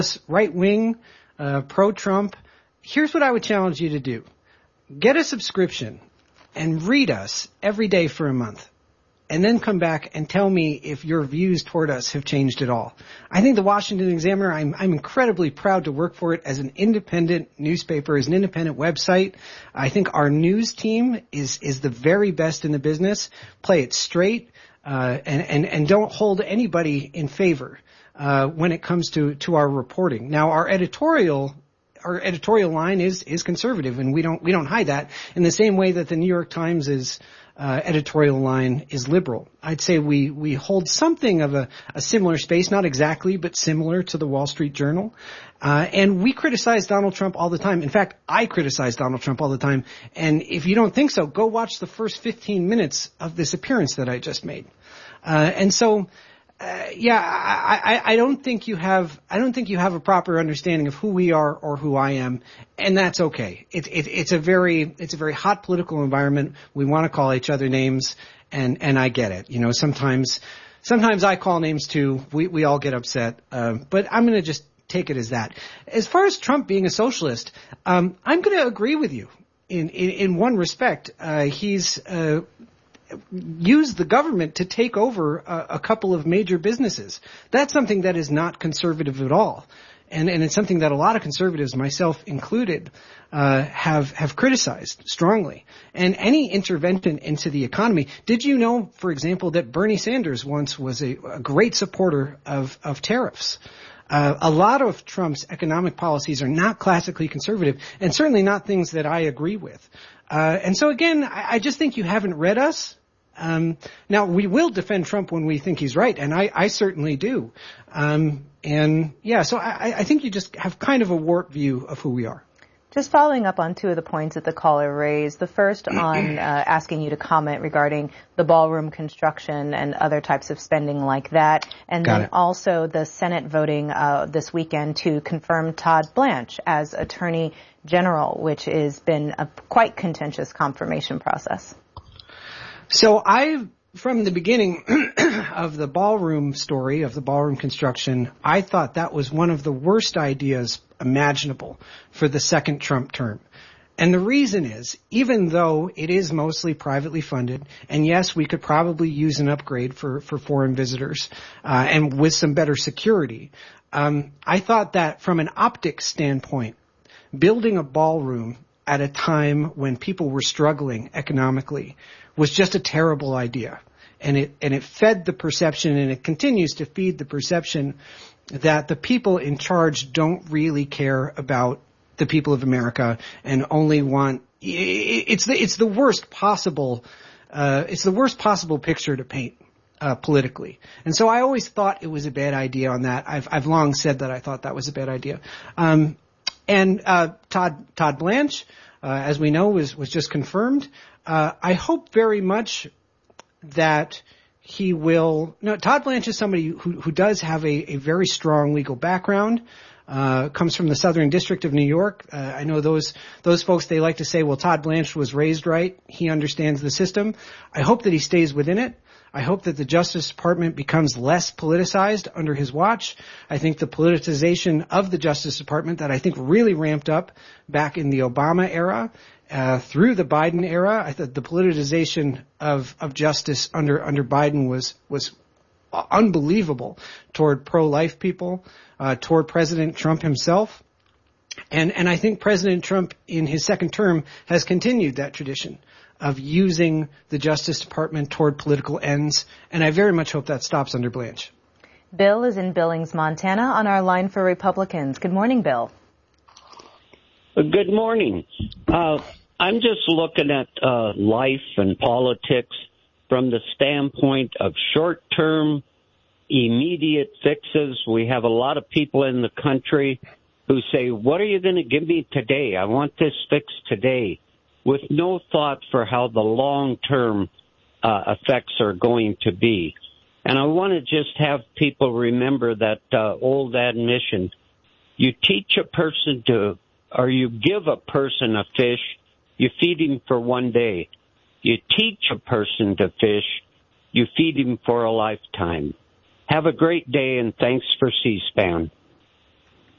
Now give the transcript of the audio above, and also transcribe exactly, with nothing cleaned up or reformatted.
right-wing, uh, pro-Trump, here's what I would challenge you to do. Get a subscription and read us every day for a month. And then come back and tell me if your views toward us have changed at all. I think the Washington Examiner, I'm, I'm incredibly proud to work for it as an independent newspaper, as an independent website. I think our news team is, is the very best in the business. Play it straight, uh, and, and, and don't hold anybody in favor, uh, when it comes to, to our reporting. Now, our editorial Our editorial line is, is conservative, and we don't, we don't hide that in the same way that the New York Times is, uh, editorial line is liberal. I'd say we, we hold something of a, a similar space, not exactly, but similar to the Wall Street Journal. Uh, and we criticize Donald Trump all the time. In fact, I criticize Donald Trump all the time. And if you don't think so, go watch the first fifteen minutes of this appearance that I just made. Uh, and so, Uh, yeah, I, I, I don't think you have, I don't think you have a proper understanding of who we are or who I am, and that's okay. It, it, it's a very, it's a very hot political environment. We want to call each other names, and, and I get it. You know, sometimes, sometimes I call names too. We, we all get upset, uh, but I'm going to just take it as that. As far as Trump being a socialist, um, I'm going to agree with you in, in, in one respect. Uh, he's, uh, use the government to take over a, a couple of major businesses. That's something that is not conservative at all. And, and it's something that a lot of conservatives, myself included, uh, have, have criticized strongly. And any intervention into the economy. Did you know, for example, that Bernie Sanders once was a, a great supporter of, of tariffs? Uh, a lot of Trump's economic policies are not classically conservative, and certainly not things that I agree with. Uh, and so again, I, I just think you haven't read us. Um, now, we will defend Trump when we think he's right, and I, I certainly do. Um, and yeah, so I, I think you just have kind of a warped view of who we are. Just following up on two of the points that the caller raised. The first on uh, asking you to comment regarding the ballroom construction and other types of spending like that. And Got then it. also the Senate voting uh, this weekend to confirm Todd Blanche as Attorney General, which has been a quite contentious confirmation process. So I, from the beginning of the ballroom story, of the ballroom construction, I thought that was one of the worst ideas imaginable for the second Trump term. And the reason is, even though it is mostly privately funded, and yes, we could probably use an upgrade for, for foreign visitors, uh, and with some better security, um, I thought that from an optics standpoint, building a ballroom at a time when people were struggling economically was just a terrible idea. And it, and it fed the perception, and it continues to feed the perception that the people in charge don't really care about the people of America and only want, it's the, it's the worst possible, uh, it's the worst possible picture to paint, uh, politically. And so I always thought it was a bad idea on that. I've, I've long said that I thought that was a bad idea. Um, and, uh, Todd, Todd Blanche, uh, as we know, was, was just confirmed. Uh, I hope very much that he will, no, Todd Blanche is somebody who, who does have a, a very strong legal background, uh, comes from the Southern District of New York. Uh, I know those, those folks, they like to say, well, Todd Blanche was raised right. He understands the system. I hope that he stays within it. I hope that the Justice Department becomes less politicized under his watch. I think the politicization of the Justice Department that I think really ramped up back in the Obama era, uh, through the Biden era, I thought the politicization of, of justice under, under Biden was, was unbelievable toward pro-life people, uh, toward President Trump himself. And, and I think President Trump in his second term has continued that tradition of using the Justice Department toward political ends, and I very much hope that stops under Blanche. Bill is in Billings, Montana, on our line for Republicans. Good morning, Bill. Good morning. Uh, I'm just looking at uh, life and politics from the standpoint of short-term, immediate fixes. We have a lot of people in the country who say, what are you going to give me today? I want this fixed today, with no thought for how the long-term uh, effects are going to be. And I want to just have people remember that uh, old admission. You teach a person to, or you give a person a fish, you feed him for one day. You teach a person to fish, you feed him for a lifetime. Have a great day, and thanks for C-SPAN.